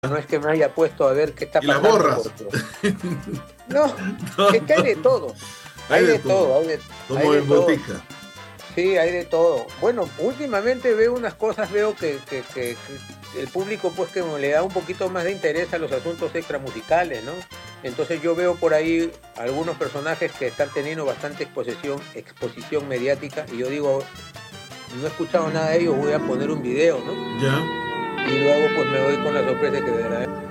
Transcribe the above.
No es que me haya puesto a ver qué está Y las pasando. borras. No, es que hay de todo. Hay de todo. Hay Como de en todo. botica. Sí, hay de todo. Bueno, últimamente veo unas cosas, veo que el público pues que le da un poquito más de interés a los asuntos extramusicales, ¿no? Entonces yo veo por ahí algunos personajes que están teniendo bastante exposición mediática y yo digo, no he escuchado nada de ellos, voy a poner un video, ¿no? Ya. Y luego pues me doy con la sorpresa que de verdad